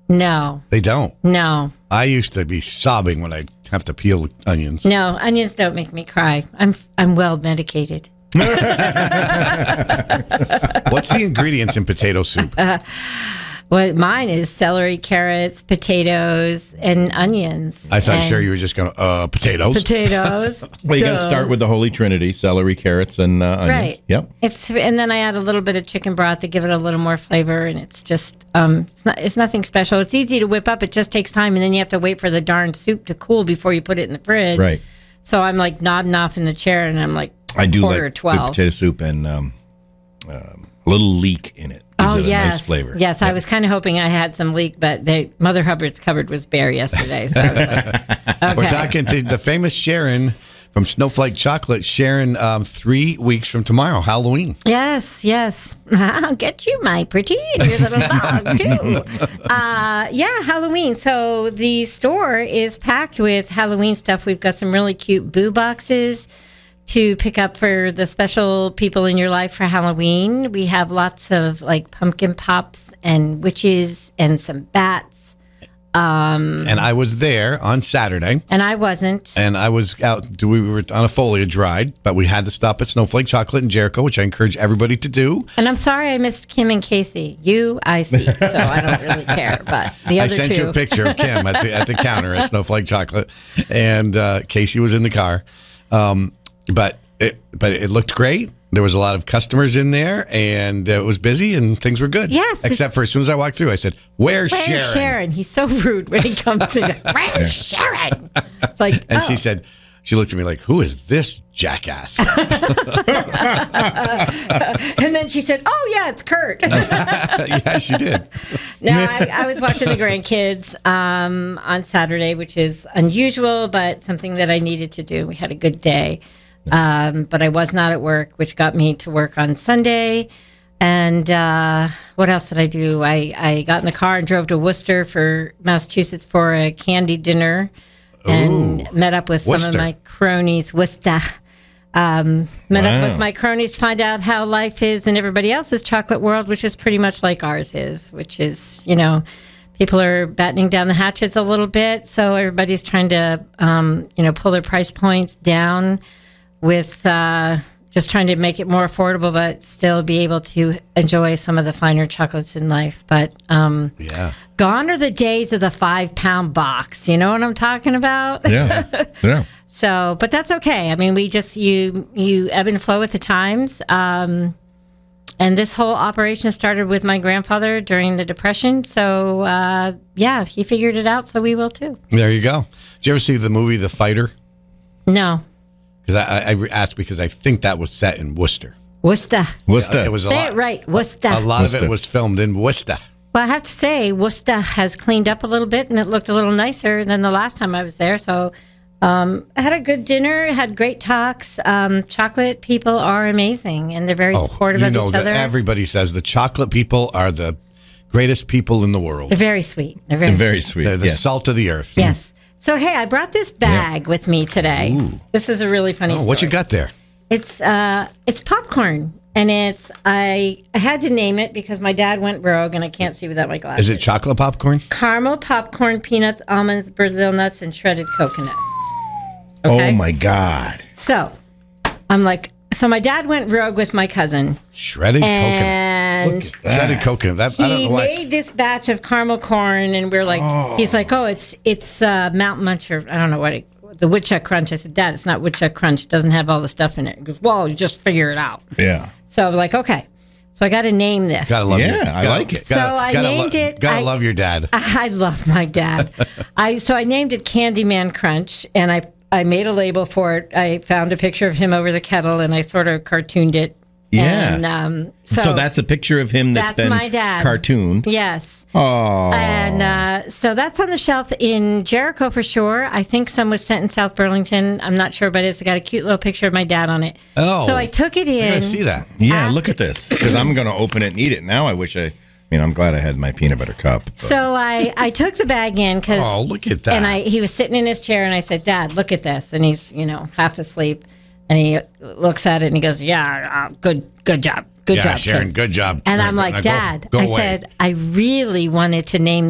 No. They don't. No. I used to be sobbing when I have to peel onions. No, onions don't make me cry. I'm well medicated. What's the ingredients in potato soup? Well, mine is celery, carrots, potatoes, and onions. I thought sure you were just going potatoes. Potatoes. Well, you got to start with the Holy Trinity: celery, carrots, and onions. Right. Yep. And then I add a little bit of chicken broth to give it a little more flavor, and it's just it's nothing special. It's easy to whip up. It just takes time, and then you have to wait for the darn soup to cool before you put it in the fridge. Right. So I'm like nodding off in the chair, and I'm like, I do quarter like 12. good potato soup and a little leek in it. Gives it a nice flavor. Yes, I was kind of hoping I had some leek, but Mother Hubbard's cupboard was bare yesterday. So I was like, okay. We're talking to the famous Sharon from Snowflake Chocolate. Sharon, 3 weeks from tomorrow, Halloween. Yes. I'll get you, my pretty, and your little dog, too. Halloween. So the store is packed with Halloween stuff. We've got some really cute boo boxes to pick up for the special people in your life for Halloween. We have lots of like pumpkin pops and witches and some bats. And I was there on Saturday. And I wasn't. And I was out. We were on a foliage ride, but we had to stop at Snowflake Chocolate in Jericho, which I encourage everybody to do. And I'm sorry I missed Kim and Casey. I see, so I don't really care. But the other two. I sent you a picture of Kim at the counter at Snowflake Chocolate, and Casey was in the car. But it looked great. There was a lot of customers in there, and it was busy, and things were good. Yes. Except for as soon as I walked through, I said, Where's Sharon? He's so rude when he comes in. Where's Sharon? It's like, and she looked at me like, who is this jackass? And then she said, oh, yeah, it's Kurt. Yeah, she did. No, I was watching the grandkids on Saturday, which is unusual, but something that I needed to do. We had a good day. But I was not at work, which got me to work on Sunday. And what else did I do? I got in the car and drove to Worcester for Massachusetts for a candy dinner and met up with some of my cronies. Worcester. Met up with my cronies to find out how life is in everybody else's chocolate world, which is pretty much like ours is, which is, people are battening down the hatches a little bit. So everybody's trying to, pull their price points down with just trying to make it more affordable, but still be able to enjoy some of the finer chocolates in life. But gone are the days of the 5-pound box. You know what I'm talking about? Yeah. So, but that's okay. I mean, we just, you ebb and flow with the times. And this whole operation started with my grandfather during the Depression. So, he figured it out, so we will too. There you go. Did you ever see the movie The Fighter? No. Because I asked because I think that was set in Worcester. Worcester. Worcester. It was Say it right. Worcester. A lot of it was filmed in Worcester. Well, I have to say, Worcester has cleaned up a little bit, and it looked a little nicer than the last time I was there. So I had a good dinner, had great talks. Chocolate people are amazing, and they're very supportive of each other. Everybody says the chocolate people are the greatest people in the world. They're very sweet. They're very sweet. They're the salt of the earth. Yes. So, hey, I brought this bag with me today. Ooh. This is a really funny story. What you got there? It's popcorn, and I had to name it because my dad went rogue, and I can't see without my glasses. Is it chocolate popcorn? Caramel popcorn, peanuts, almonds, Brazil nuts, and shredded coconut. Okay? Oh, my God. So, I'm like, my dad went rogue with my cousin. Shredded coconut. Shredded coconut. He made this batch of caramel corn, and we're like, he's like, it's Mountain Muncher. I don't know what the Woodchuck Crunch. I said, Dad, it's not Woodchuck Crunch. It doesn't have all the stuff in it. He goes, well, you just figure it out. Yeah. So I'm like, okay. So I got to name this. Gotta love I like it. I named it. Gotta love your dad. I love my dad. So I named it Candyman Crunch, and I made a label for it. I found a picture of him over the kettle, and I sort of cartooned it. Yeah. And, so that's a picture of him that's been my dad. Cartooned. Yes. Oh. And so that's on the shelf in Jericho for sure. I think some was sent in South Burlington. I'm not sure, but it's got a cute little picture of my dad on it. Oh. So I took it in. I see that. Yeah, look at this. Because I'm going to open it and eat it. Now I wish I'm glad I had my peanut butter cup. But. So I took the bag in because. Oh, look at that. And he was sitting in his chair, and I said, Dad, look at this. And he's, half asleep. And he looks at it and he goes, yeah, good job. Good job, Sharon, kid. good job. And I'm like, Dad, go I away. said, I really wanted to name